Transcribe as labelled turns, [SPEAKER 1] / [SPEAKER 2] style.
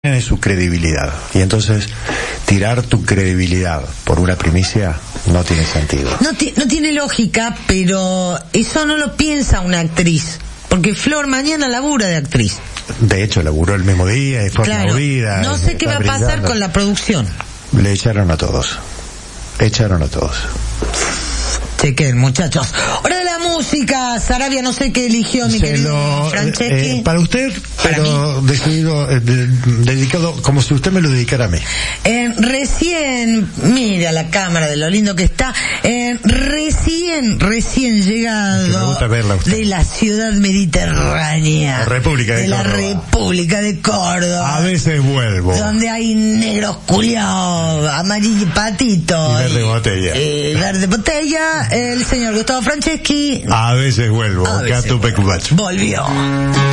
[SPEAKER 1] tiene su credibilidad. Y entonces, tirar tu credibilidad por una primicia no tiene sentido.
[SPEAKER 2] No tiene lógica, pero eso no lo piensa una actriz. Porque Flor mañana labura de actriz.
[SPEAKER 1] De hecho, laburó el mismo día y fue aplaudida.
[SPEAKER 2] No sé qué va a pasar con la producción.
[SPEAKER 1] Le echaron a todos.
[SPEAKER 2] Chequen, muchachos. Hora de la música. Sarabia, no sé qué eligió mi querido Franceschi.
[SPEAKER 1] Para usted, pero decidido, dedicado, como si usted me lo dedicara a mí.
[SPEAKER 2] Recién, mira la cámara de lo lindo que está. Recién llegado de la ciudad mediterránea.
[SPEAKER 1] La
[SPEAKER 2] República de Córdoba.
[SPEAKER 1] A veces vuelvo.
[SPEAKER 2] Donde hay negros culiados, amarillo patito.
[SPEAKER 1] Y verde botella.
[SPEAKER 2] Verde botella. El señor Gustavo Franceschi.
[SPEAKER 1] A veces vuelvo.
[SPEAKER 2] Volvió.